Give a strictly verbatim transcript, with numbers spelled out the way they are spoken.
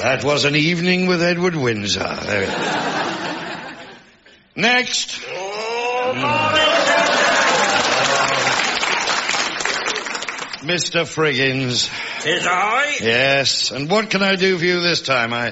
That was An Evening with Edward Windsor. There we go. Next. Mister Friggins. Tis I? Yes, and what can I do for you this time? I